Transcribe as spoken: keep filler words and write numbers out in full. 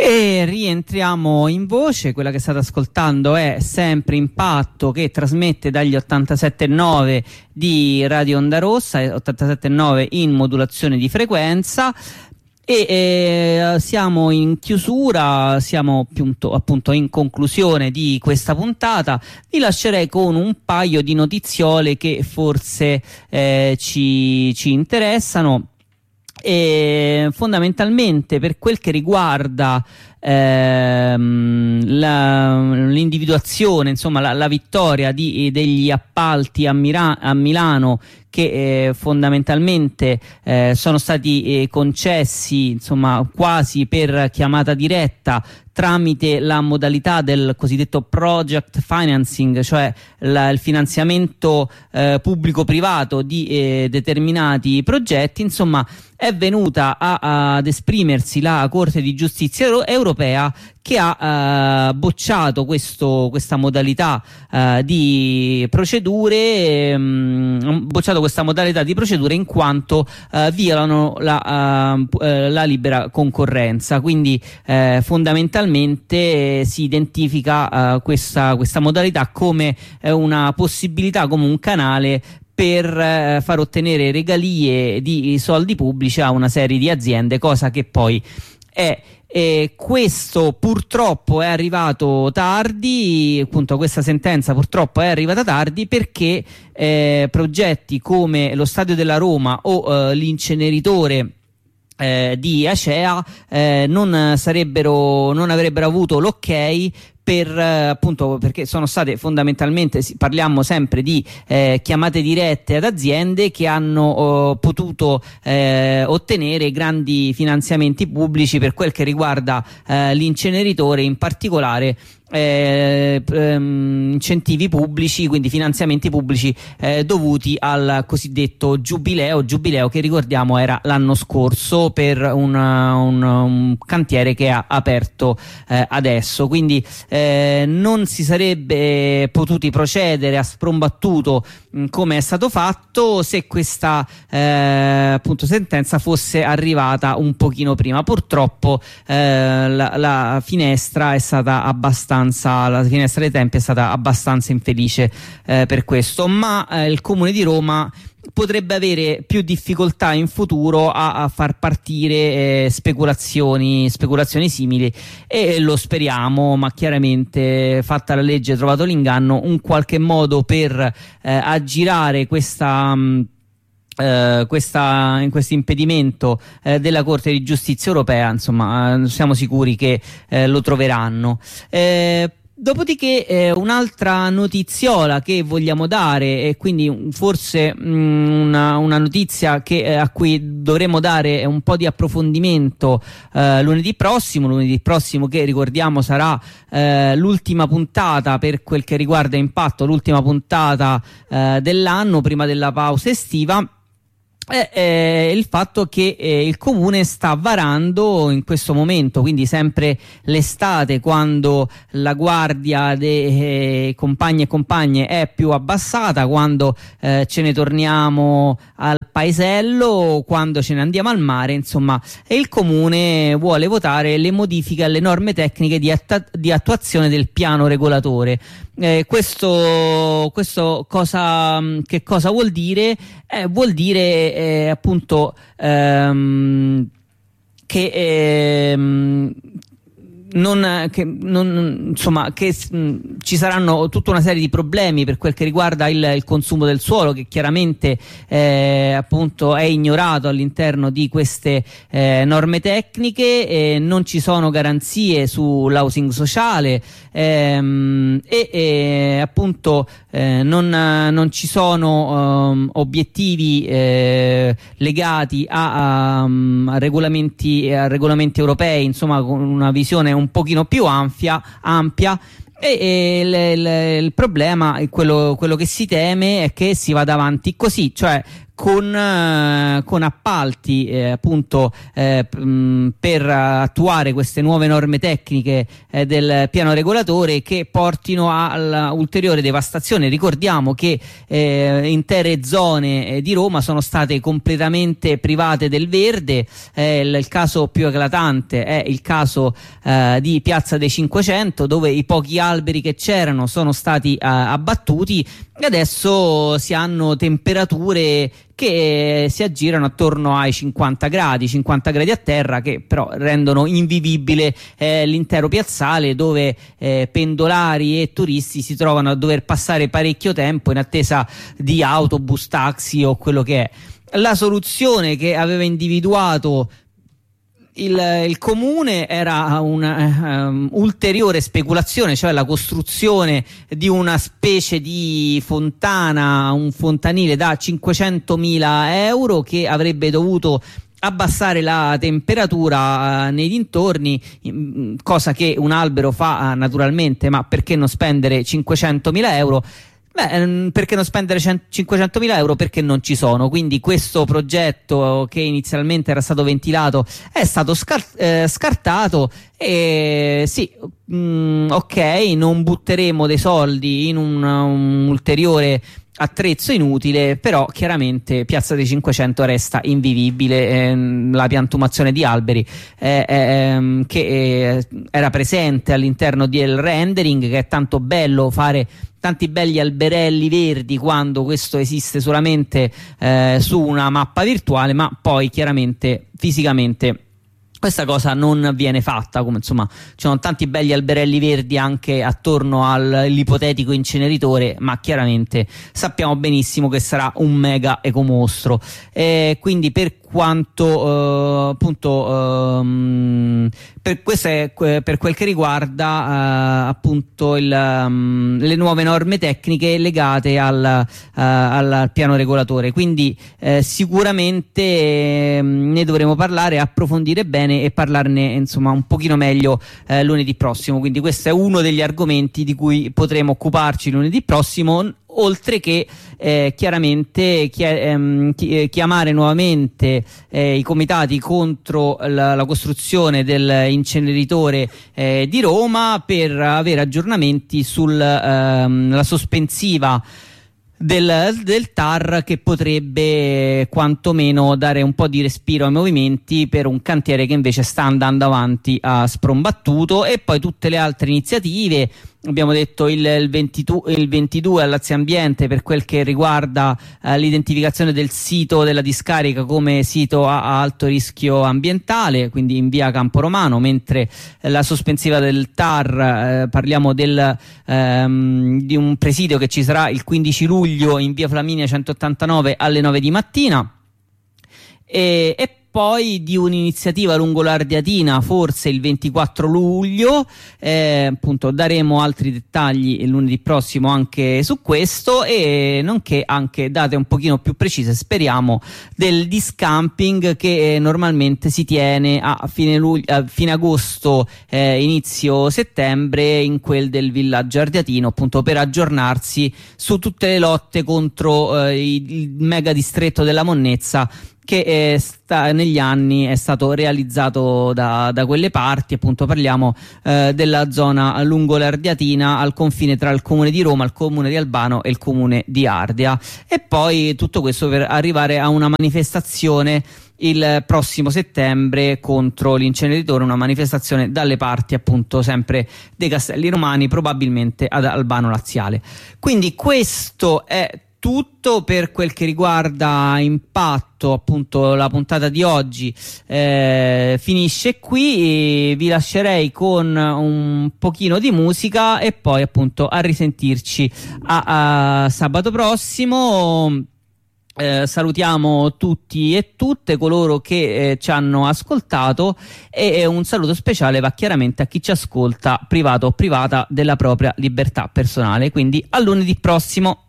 E rientriamo in voce. Quella che state ascoltando è sempre Impatto, che trasmette dagli ottantasette virgola nove di Radio Onda Rossa, ottantasette virgola nove in modulazione di frequenza. E eh, siamo in chiusura, siamo appunto, appunto in conclusione di questa puntata. Vi lascerei con un paio di notiziole che forse eh, ci, ci interessano. E fondamentalmente, per quel che riguarda ehm, la, l'individuazione, insomma la, la vittoria di, degli appalti a, Mira, a Milano, che eh, fondamentalmente eh, sono stati eh, concessi insomma quasi per chiamata diretta tramite la modalità del cosiddetto project financing, cioè la, il finanziamento eh, pubblico-privato di eh, determinati progetti. Insomma, è venuta a, a, ad esprimersi la Corte di Giustizia Europea, che ha eh, bocciato questo, questa modalità eh, di procedure, ehm, bocciato questa modalità di procedure in quanto eh, violano la, eh, la libera concorrenza. Quindi eh, fondamentalmente eh, si identifica eh, questa, questa modalità come eh, una possibilità, come un canale per eh, far ottenere regalie di soldi pubblici a una serie di aziende, cosa che poi è E questo purtroppo è arrivato tardi, appunto questa sentenza purtroppo è arrivata tardi perché eh, progetti come lo Stadio della Roma o eh, l'inceneritore eh, di Acea eh, non sarebbero, non avrebbero avuto l'ok per eh, appunto perché sono state fondamentalmente, parliamo sempre di eh, chiamate dirette ad aziende che hanno oh, potuto eh, ottenere grandi finanziamenti pubblici per quel che riguarda eh, l'inceneritore, in particolare Eh, ehm, incentivi pubblici, quindi finanziamenti pubblici eh, dovuti al cosiddetto giubileo, giubileo che ricordiamo era l'anno scorso per un, un, un cantiere che ha aperto eh, adesso. Quindi eh, non si sarebbe potuti procedere a sprombattuto mh, come è stato fatto se questa eh, appunto sentenza fosse arrivata un pochino prima. Purtroppo eh, la, la finestra è stata abbastanza la finestra dei tempi è stata abbastanza infelice eh, per questo, ma eh, il Comune di Roma potrebbe avere più difficoltà in futuro a, a far partire eh, speculazioni speculazioni simili, e lo speriamo, ma chiaramente, fatta la legge trovato l'inganno, un qualche modo per eh, aggirare questa mh, Uh, questa, in questo impedimento uh, della Corte di Giustizia Europea, insomma uh, siamo sicuri che uh, lo troveranno. Uh, Dopodiché eh, un'altra notiziola che vogliamo dare, e quindi forse mh, una, una notizia che, eh, a cui dovremo dare un po' di approfondimento eh, lunedì prossimo, lunedì prossimo che ricordiamo sarà eh, l'ultima puntata per quel che riguarda Impatto, l'ultima puntata eh, dell'anno prima della pausa estiva. È eh, il fatto che eh, il comune sta varando in questo momento, quindi sempre l'estate, quando la guardia dei eh, compagni e compagne è più abbassata, quando eh, ce ne torniamo al paesello, quando ce ne andiamo al mare, insomma, e il comune vuole votare le modifiche alle norme tecniche di, attu- di attuazione del piano regolatore. Eh, questo, questo cosa, che cosa vuol dire? Eh, vuol dire eh, appunto ehm, che ehm, Non, che, non, insomma, che mh, ci saranno tutta una serie di problemi per quel che riguarda il, il consumo del suolo, che chiaramente eh, appunto è ignorato all'interno di queste eh, norme tecniche, e non ci sono garanzie sull'housing sociale ehm, e, e appunto eh, non, non ci sono um, obiettivi eh, legati a, a, a regolamenti a regolamenti europei, insomma, con una visione un un pochino più ampia, ampia e, e il, il, il problema, quello, quello che si teme è che si vada avanti così, cioè con, eh, con appalti eh, appunto eh, mh, per attuare queste nuove norme tecniche eh, del piano regolatore che portino all'ulteriore devastazione. Ricordiamo che eh, intere zone eh, di Roma sono state completamente private del verde. Eh, il, il caso più eclatante è il caso eh, di Piazza dei Cinquecento, dove i pochi alberi che c'erano sono stati eh, abbattuti e adesso si hanno temperature che si aggirano attorno ai cinquanta gradi a terra, che però rendono invivibile eh, l'intero piazzale, dove eh, pendolari e turisti si trovano a dover passare parecchio tempo in attesa di autobus, taxi o quello che è. La soluzione che aveva individuato Il, il comune era una um, ulteriore speculazione, cioè la costruzione di una specie di fontana, un fontanile da cinquecentomila euro che avrebbe dovuto abbassare la temperatura uh, nei dintorni, cosa che un albero fa uh, naturalmente, ma perché non spendere cinquecentomila euro? Beh, perché non spendere cinquecentomila euro? Perché non ci sono. Quindi questo progetto, che inizialmente era stato ventilato, è stato scar- eh, scartato. E sì, mh, ok, non butteremo dei soldi in un, un ulteriore attrezzo inutile, però chiaramente Piazza dei Cinquecento resta invivibile. Ehm, la piantumazione di alberi eh, ehm, che eh, era presente all'interno del rendering, che è tanto bello fare tanti belli alberelli verdi quando questo esiste solamente eh, su una mappa virtuale, ma poi chiaramente fisicamente questa cosa non viene fatta. Come insomma ci sono tanti belli alberelli verdi anche attorno all'ipotetico inceneritore, ma chiaramente sappiamo benissimo che sarà un mega ecomostro. E quindi per quanto eh, appunto ehm, per, questo è, per quel che riguarda eh, appunto il, um, le nuove norme tecniche legate al, uh, al piano regolatore. Quindi eh, sicuramente eh, ne dovremo parlare, approfondire bene e parlarne insomma un pochino meglio eh, lunedì prossimo. Quindi questo è uno degli argomenti di cui potremo occuparci lunedì prossimo, oltre che eh, chiaramente chi- ehm, chi- chiamare nuovamente eh, i comitati contro la, la costruzione dell'inceneritore eh, di Roma per avere aggiornamenti sulla ehm, sospensiva Del, del T A R, che potrebbe quantomeno dare un po' di respiro ai movimenti per un cantiere che invece sta andando avanti a sprombattuto. E poi tutte le altre iniziative, abbiamo detto il, il, ventidue, il ventidue all'Azio Ambiente per quel che riguarda eh, l'identificazione del sito della discarica come sito a, a alto rischio ambientale, quindi in via Campo Romano, mentre eh, la sospensiva del T A R eh, parliamo del, ehm, di un presidio che ci sarà il quindici luglio in via Flaminia centottantanove alle nove di mattina. E, e poi di un'iniziativa lungo l'Ardeatina forse il ventiquattro luglio, eh, appunto daremo altri dettagli lunedì prossimo anche su questo, e nonché anche date un pochino più precise, speriamo, del discamping che eh, normalmente si tiene a fine, luglio, a fine agosto, eh, inizio settembre, in quel del villaggio ardeatino, appunto per aggiornarsi su tutte le lotte contro eh, il mega distretto della monnezza, che eh, sta, negli anni è stato realizzato da, da quelle parti. Appunto parliamo eh, della zona lungo l'Ardeatina, al confine tra il comune di Roma, il comune di Albano e il comune di Ardea. E poi tutto questo per arrivare a una manifestazione il prossimo settembre contro l'inceneritore, una manifestazione dalle parti appunto sempre dei Castelli Romani, probabilmente ad Albano Laziale. Quindi questo è tutto per quel che riguarda Impatto. Appunto la puntata di oggi eh, finisce qui, vi lascerei con un pochino di musica e poi appunto a risentirci a, a sabato prossimo. Eh, salutiamo tutti e tutte coloro che eh, ci hanno ascoltato, e eh, un saluto speciale va chiaramente a chi ci ascolta privato o privata della propria libertà personale. Quindi a lunedì prossimo.